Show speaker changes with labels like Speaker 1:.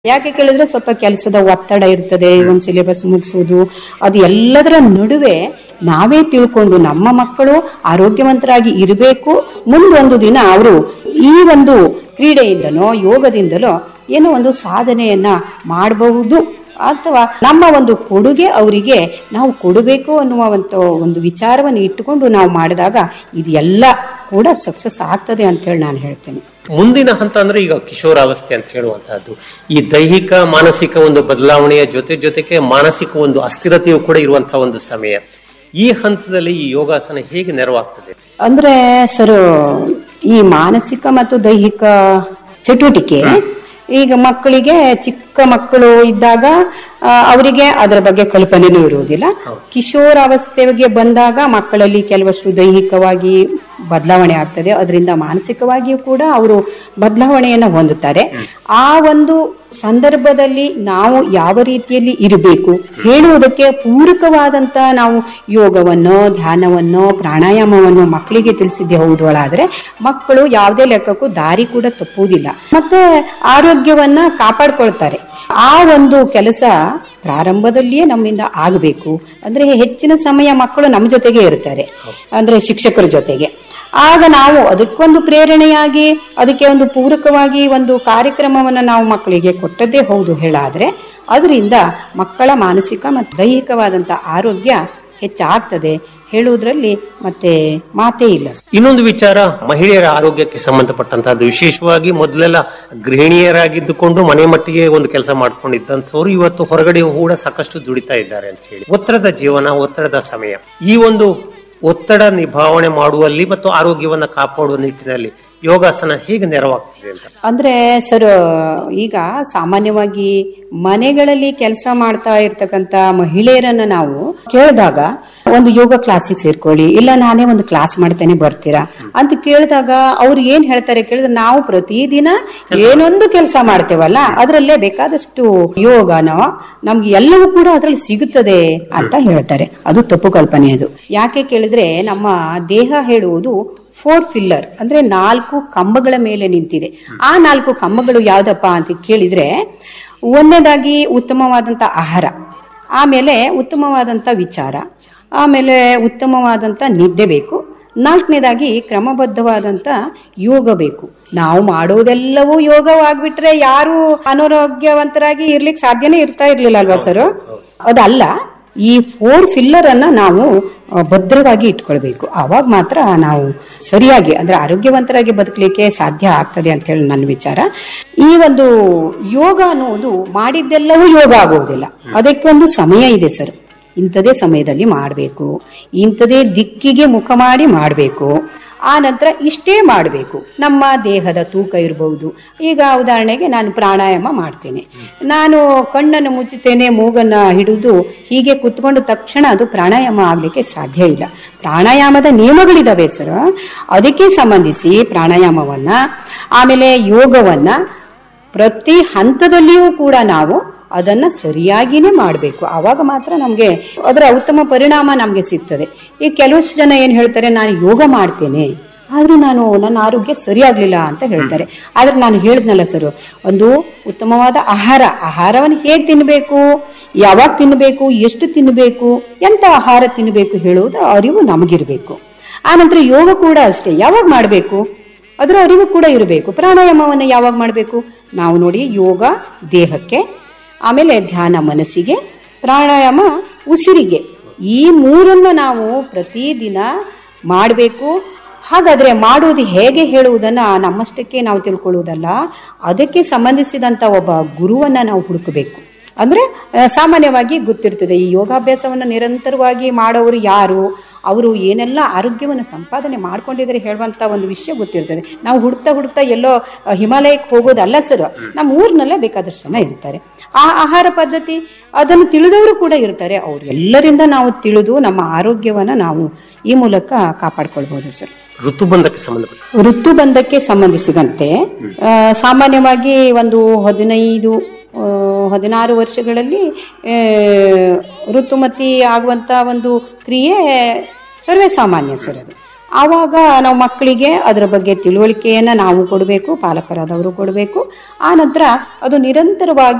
Speaker 1: ಯಾಕೆ ಕೇಳಿದ್ರೆ ಸ್ವಲ್ಪ ಕೆಲಸದ ಒತ್ತಡ ಇರ್ತದೆ, ಒಂದು ಸಿಲೆಬಸ್ ಮುಗಿಸೋದು, ಅದು ಎಲ್ಲದರ ನಡುವೆ ನಾವೇ ತಿಳ್ಕೊಂಡು ನಮ್ಮ ಮಕ್ಕಳು ಆರೋಗ್ಯವಂತರಾಗಿ ಇರಬೇಕು. ಮುಂದೊಂದು ದಿನ ಅವರು ಈ ಒಂದು ಕ್ರೀಡೆಯಿಂದನೋ ಯೋಗದಿಂದಲೋ ಏನೋ ಒಂದು ಸಾಧನೆಯನ್ನ ಮಾಡಬಹುದು ಅಥವಾ ನಮ್ಮ ಒಂದು ಕೊಡುಗೆ ಅವರಿಗೆ ನಾವು ಕೊಡಬೇಕು ಅನ್ನುವಂತ ಒಂದು ವಿಚಾರವನ್ನು ಇಟ್ಟುಕೊಂಡು ನಾವು ಮಾಡಿದಾಗ ಇದೆಲ್ಲ ಕೂಡ ಸಕ್ಸಸ್ ಆಗ್ತದೆ ಅಂತ ಹೇಳಿ ನಾನು ಹೇಳ್ತೇನೆ.
Speaker 2: ಮುಂದಿನ ಹಂತ ಅಂದ್ರೆ ಈಗ ಕಿಶೋರಾವಸ್ಥೆ ಅಂತ ಹೇಳುವಂತಹದ್ದು ಈ ದೈಹಿಕ ಮಾನಸಿಕ ಒಂದು ಬದಲಾವಣೆಯ ಜೊತೆಗೆ ಮಾನಸಿಕ ಒಂದು ಅಸ್ಥಿರತೆಯು ಕೂಡ ಇರುವಂತಹ ಒಂದು ಸಮಯ. ಈ ಹಂತದಲ್ಲಿ ಈ ಯೋಗಾಸನ ಹೇಗೆ ನೆರವಾಗ್ತದೆ
Speaker 1: ಅಂದ್ರೆ ಸರ್, ಈ ಮಾನಸಿಕ ಮತ್ತು ದೈಹಿಕ ಚಟುವಟಿಕೆ ಈಗ ಮಕ್ಕಳಿಗೆ, ಚಿಕ್ಕ ಮಕ್ಕಳು ಇದ್ದಾಗ ಅವರಿಗೆ ಅದರ ಬಗ್ಗೆ ಕಲ್ಪನೆನೂ ಇರುವುದಿಲ್ಲ. ಕಿಶೋರಾವಸ್ಥೆಗೆ ಬಂದಾಗ ಮಕ್ಕಳಲ್ಲಿ ಕೆಲವಷ್ಟು ದೈಹಿಕವಾಗಿ ಬದಲಾವಣೆ ಆಗ್ತದೆ, ಅದರಿಂದ ಮಾನಸಿಕವಾಗಿಯೂ ಕೂಡ ಅವರು ಬದಲಾವಣೆಯನ್ನು ಹೊಂದುತ್ತಾರೆ. ಆ ಒಂದು ಸಂದರ್ಭದಲ್ಲಿ ನಾವು ಯಾವ ರೀತಿಯಲ್ಲಿ ಇರಬೇಕು ಹೇಳುವುದಕ್ಕೆ ಪೂರಕವಾದಂತ ನಾವು ಯೋಗವನ್ನು, ಧ್ಯಾನವನ್ನು, ಪ್ರಾಣಾಯಾಮವನ್ನು ಮಕ್ಕಳಿಗೆ ತಿಳಿಸಿದ್ದೆ ಹೌದಳಾದ್ರೆ ಮಕ್ಕಳು ಯಾವುದೇ ಲೆಕ್ಕಕ್ಕೂ ದಾರಿ ಕೂಡ ತಪ್ಪುವುದಿಲ್ಲ, ಮತ್ತೆ ಆರೋಗ್ಯವನ್ನ ಕಾಪಾಡ್ಕೊಳ್ತಾರೆ. ಆ ಒಂದು ಕೆಲಸ ಪ್ರಾರಂಭದಲ್ಲಿಯೇ ನಮ್ಮಿಂದ ಆಗಬೇಕು. ಅಂದ್ರೆ ಹೆಚ್ಚಿನ ಸಮಯ ಮಕ್ಕಳು ನಮ್ಮ ಜೊತೆಗೆ ಇರ್ತಾರೆ, ಅಂದ್ರೆ ಶಿಕ್ಷಕರ ಜೊತೆಗೆ. ಆಗ ನಾವು ಅದಕ್ಕೊಂದು ಪ್ರೇರಣೆಯಾಗಿ ಅದಕ್ಕೆ ಒಂದು ಪೂರಕವಾಗಿ ಒಂದು ಕಾರ್ಯಕ್ರಮವನ್ನು ನಾವು ಮಕ್ಕಳಿಗೆ ಕೊಟ್ಟದ್ದೇ ಹೌದು ಹೇಳಾದ್ರೆ ಅದರಿಂದ ಮಕ್ಕಳ ಮಾನಸಿಕ ಮತ್ತು ದೈಹಿಕವಾದಂತ ಆರೋಗ್ಯ ಹೆಚ್ಚಾಗ್ತದೆ ಹೇಳುವುದರಲ್ಲಿ ಮತ್ತೆ ಮಾತೇ ಇಲ್ಲ.
Speaker 2: ಇನ್ನೊಂದು ವಿಚಾರ, ಮಹಿಳೆಯರ ಆರೋಗ್ಯಕ್ಕೆ ಸಂಬಂಧಪಟ್ಟಂತಹದ್ದು. ವಿಶೇಷವಾಗಿ ಮೊದಲೆಲ್ಲ ಗೃಹಿಣಿಯರಾಗಿದ್ದುಕೊಂಡು ಮನೆ ಮಟ್ಟಿಗೆ ಒಂದು ಕೆಲಸ ಮಾಡ್ಕೊಂಡಿದ್ದಂಥವ್ರು ಇವತ್ತು ಹೊರಗಡೆ ಕೂಡ ಸಾಕಷ್ಟು ದುಡಿತಾ ಇದ್ದಾರೆ ಅಂತ ಹೇಳಿ. ಒತ್ತಡದ ಜೀವನ, ಒತ್ತಡದ ಸಮಯ, ಈ ಒಂದು ಒತ್ತಡ ನಿಭಾವಣೆ ಮಾಡುವಲ್ಲಿ ಮತ್ತು ಆರೋಗ್ಯವನ್ನ ಕಾಪಾಡುವ ನಿಟ್ಟಿನಲ್ಲಿ ಯೋಗಾಸನ ಹೇಗೆ ನೆರವಾಗ್ತದೆ ಅಂತ
Speaker 1: ಅಂದ್ರೆ ಸರ್, ಈಗ ಸಾಮಾನ್ಯವಾಗಿ ಮನೆಗಳಲ್ಲಿ ಕೆಲಸ ಮಾಡ್ತಾ ಇರ್ತಕ್ಕಂತ ಮಹಿಳೆಯರನ್ನ ನಾವು ಕೇಳಿದಾಗ ಒಂದು ಯೋಗ ಕ್ಲಾಸಿಗೆ ಸೇರ್ಕೊಳ್ಳಿ, ಇಲ್ಲ ನಾನೇ ಒಂದು ಕ್ಲಾಸ್ ಮಾಡ್ತೇನೆ ಬರ್ತೀರಾ ಅಂತ ಕೇಳಿದಾಗ ಅವ್ರು ಏನ್ ಹೇಳ್ತಾರೆ ಕೇಳಿದ್ರೆ, ನಾವು ಪ್ರತಿದಿನ ಏನೊಂದು ಕೆಲಸ ಮಾಡ್ತೇವಲ್ಲ ಅದರಲ್ಲೇ ಬೇಕಾದಷ್ಟು ಯೋಗನೋ ನಮ್ಗೆ ಎಲ್ಲವೂ ಕೂಡ ಅದ್ರಲ್ಲಿ ಸಿಗುತ್ತದೆ ಅಂತ ಹೇಳ್ತಾರೆ. ಅದು ತಪ್ಪು ಕಲ್ಪನೆ. ಅದು ಯಾಕೆ ಕೇಳಿದ್ರೆ ನಮ್ಮ ದೇಹ ಹೇಳುವುದು 4 ಪಿಲ್ಲರ್ ಅಂದ್ರೆ 4 ಕಂಬಗಳ ಮೇಲೆ ನಿಂತಿದೆ. ಆ 4 ಕಂಬಗಳು ಯಾವ್ದಪ್ಪ ಅಂತ ಕೇಳಿದ್ರೆ, ಒಂದನೇದಾಗಿ ಉತ್ತಮವಾದಂತ ಆಹಾರ, ಆಮೇಲೆ ಉತ್ತಮವಾದಂತ ವಿಚಾರ, ಆಮೇಲೆ ಉತ್ತಮವಾದಂತ ನಿದ್ದೆ ಬೇಕು, 4ನೇದಾಗಿ ಕ್ರಮಬದ್ಧವಾದಂತ ಯೋಗ ಬೇಕು. ನಾವು ಮಾಡೋದೆಲ್ಲವೂ ಯೋಗವಾಗ್ಬಿಟ್ರೆ ಯಾರು ಅನಾರೋಗ್ಯವಂತರಾಗಿ ಇರ್ಲಿಕ್ಕೆ ಸಾಧ್ಯನೇ ಇರ್ಲಿಲ್ಲ ಅಲ್ವಾ ಸರ್? ಅದಲ್ಲ, ಈ 4 ಪಿಲ್ಲರ್ ಅನ್ನ ನಾವು ಭದ್ರವಾಗಿ ಇಟ್ಕೊಳ್ಬೇಕು. ಆವಾಗ ಮಾತ್ರ ನಾವು ಸರಿಯಾಗಿ ಅಂದ್ರೆ ಆರೋಗ್ಯವಂತರಾಗಿ ಬದುಕಲಿಕ್ಕೆ ಸಾಧ್ಯ ಆಗ್ತದೆ ಅಂತ ಹೇಳಿ ನನ್ನ ವಿಚಾರ. ಈ ಒಂದು ಯೋಗ ಅನ್ನುವುದು ಮಾಡಿದ್ದೆಲ್ಲವೂ ಯೋಗ ಆಗುವುದಿಲ್ಲ, ಅದಕ್ಕೊಂದು ಸಮಯ ಇದೆ ಸರ್. ಇಂಥದೇ ಸಮಯದಲ್ಲಿ ಮಾಡಬೇಕು, ಇಂಥದೇ ದಿಕ್ಕಿಗೆ ಮುಖ ಮಾಡಿ ಮಾಡಬೇಕು, ಆ ನಂತರ ಇಷ್ಟೇ ಮಾಡಬೇಕು. ನಮ್ಮ ದೇಹದ ತೂಕ ಇರಬಹುದು. ಈಗ ಉದಾಹರಣೆಗೆ ನಾನು ಪ್ರಾಣಾಯಾಮ ಮಾಡ್ತೇನೆ, ನಾನು ಕಣ್ಣನ್ನು ಮುಚ್ಚುತ್ತೇನೆ, ಮೂಗನ್ನ ಹಿಡಿದು ಹೀಗೆ ಕುತ್ಕೊಂಡು ತಕ್ಷಣ ಅದು ಪ್ರಾಣಾಯಾಮ ಆಗ್ಲಿಕ್ಕೆ ಸಾಧ್ಯ ಇಲ್ಲ. ಪ್ರಾಣಾಯಾಮದ ನಿಯಮಗಳಿದಾವೆ ಸರ್, ಅದಕ್ಕೆ ಸಂಬಂಧಿಸಿ ಪ್ರಾಣಾಯಾಮವನ್ನ ಆಮೇಲೆ ಯೋಗವನ್ನ ಪ್ರತಿ ಹಂತದಲ್ಲಿಯೂ ಕೂಡ ನಾವು ಅದನ್ನ ಸರಿಯಾಗಿನೇ ಮಾಡಬೇಕು. ಆವಾಗ ಮಾತ್ರ ನಮ್ಗೆ ಅದರ ಉತ್ತಮ ಪರಿಣಾಮ ನಮ್ಗೆ ಸಿಗ್ತದೆ. ಈ ಕೆಲವಷ್ಟು ಜನ ಏನ್ ಹೇಳ್ತಾರೆ, ನಾನು ಯೋಗ ಮಾಡ್ತೇನೆ ಆದ್ರೂ ನನ್ನ ಆರೋಗ್ಯ ಸರಿಯಾಗ್ಲಿಲ್ಲ ಅಂತ ಹೇಳ್ತಾರೆ. ಆದ್ರೆ ನಾನು ಹೇಳಿದ್ನಲ್ಲ ಸರ್, ಒಂದು ಉತ್ತಮವಾದ ಆಹಾರವನ್ನು ಹೇಗೆ ತಿನ್ನಬೇಕು, ಯಾವಾಗ ತಿನ್ನಬೇಕು, ಎಷ್ಟು ತಿನ್ನಬೇಕು, ಎಂತ ಆಹಾರ ತಿನ್ನಬೇಕು ಹೇಳುವುದು ಅರಿವು ನಮಗಿರ್ಬೇಕು. ಆನಂತರ ಯೋಗ ಕೂಡ ಅಷ್ಟೇ, ಯಾವಾಗ ಮಾಡಬೇಕು ಅದರ ಅರಿವು ಕೂಡ ಇರಬೇಕು. ಪ್ರಾಣಾಯಾಮವನ್ನು ಯಾವಾಗ ಮಾಡಬೇಕು ನಾವು ನೋಡಿ, ಯೋಗ ದೇಹಕ್ಕೆ, ಆಮೇಲೆ ಧ್ಯಾನ ಮನಸ್ಸಿಗೆ, ಪ್ರಾಣಾಯಾಮ ಉಸಿರಿಗೆ, ಈ 3 ನಾವು ಪ್ರತಿದಿನ ಮಾಡಬೇಕು. ಹಾಗಾದ್ರೆ ಮಾಡುವುದು ಹೇಗೆ ಹೇಳುವುದನ್ನ ನಮ್ಮಷ್ಟಕ್ಕೆ ನಾವು ತಿಳ್ಕೊಳ್ಳುವುದಲ್ಲ, ಅದಕ್ಕೆ ಸಂಬಂಧಿಸಿದಂತ ಒಬ್ಬ ಗುರುವನ್ನ ನಾವು ಹುಡುಕಬೇಕು. ಅಂದ್ರೆ ಸಾಮಾನ್ಯವಾಗಿ ಗೊತ್ತಿರ್ತದೆ, ಈ ಯೋಗಾಭ್ಯಾಸವನ್ನು ನಿರಂತರವಾಗಿ ಮಾಡೋರು ಯಾರು, ಅವರು ಏನೆಲ್ಲ ಆರೋಗ್ಯವನ್ನು ಸಂಪಾದನೆ ಮಾಡ್ಕೊಂಡಿದ್ರೆ ಹೇಳುವಂತ ಒಂದು ವಿಷಯ ಗೊತ್ತಿರ್ತದೆ. ನಾವು ಹುಡುಕ್ತಾ ಎಲ್ಲೋ ಹಿಮಾಲಯಕ್ಕೆ ಹೋಗೋದಲ್ಲ ಸರ್, ನಮ್ಮ ಊರಿನಲ್ಲೇ ಬೇಕಾದಷ್ಟು ಜನ ಇರ್ತಾರೆ. ಆ ಆಹಾರ ಪದ್ಧತಿ ಅದನ್ನು ತಿಳಿದವರು ಕೂಡ ಇರ್ತಾರೆ. ಅವ್ರು ಎಲ್ಲರಿಂದ ನಾವು ತಿಳಿದು ನಮ್ಮ ಆರೋಗ್ಯವನ್ನ ನಾವು ಈ ಮೂಲಕ ಕಾಪಾಡ್ಕೊಳ್ಬಹುದು ಸರ್. ಋತುಬಂಧಕ್ಕೆ ಸಂಬಂಧಿಸಿದಂತೆ ಸಾಮಾನ್ಯವಾಗಿ ಒಂದು 15-16 ವರ್ಷಗಳಲ್ಲಿ ಋತುಮತಿ ಆಗುವಂತ ಒಂದು ಕ್ರಿಯೆ ಸರ್ವೇ ಸಾಮಾನ್ಯ ಸರ್. ಅದು ಆವಾಗ ನಾವು ಮಕ್ಕಳಿಗೆ ಅದರ ಬಗ್ಗೆ ತಿಳುವಳಿಕೆಯನ್ನ ನಾವು ಕೊಡಬೇಕು, ಪಾಲಕರಾದವರು ಕೊಡಬೇಕು. ಆ ನಂತರ ಅದು ನಿರಂತರವಾಗಿ